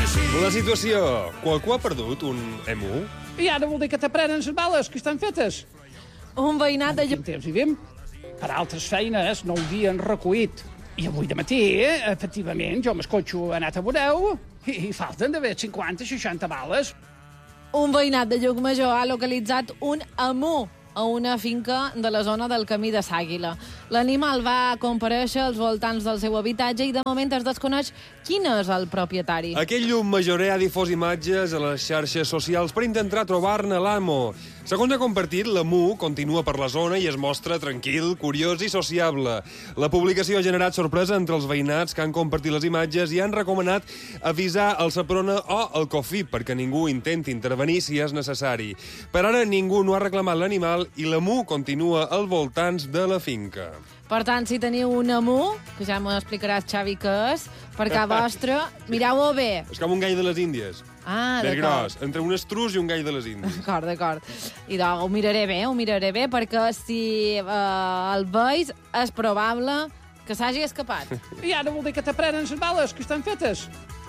La situació. Qualcú ha perdut un emu? I ara vol dir que t'aprenen les bales que estan fetes. Un veïnat de... Quin temps vivim? Per altres feines no ho havien recollit. I avui de matí, efectivament, jo m'escotxo anat a veure i falten d'haver 50-60 bales. Un veïnat de Llucmajor ha localitzat un emu a una finca de la zona del Camí de Sàguila. L'animal va comparèixer als voltants del seu habitatge i de moment es desconeix quin és el propietari. Aquell Llucmajorer ha difós imatges a les xarxes socials per intentar trobar-ne l'amo. Segons ha compartit, l'emu continua per la zona i es mostra tranquil, curiós i sociable. La publicació ha generat sorpresa entre els veïnats que han compartit les imatges i han recomanat avisar el Seprona o el COFIP perquè ningú intenti intervenir si és necessari. Per ara ningú no ha reclamat l'animal i l'emu continua als voltants de la finca. Per tant, si teniu un emu, que ja m'ho explicaràs, Xavi, què és, per casa vostra, mireu-ho bé. És com un gall de les Índies. Ah, Més d'acord. gros, entre un estrus i un gall de les Índies. D'acord. I doncs ho miraré bé, perquè si el veus és probable que s'hagi escapat. I ara vol dir que t'aprenen les bales que estan fetes.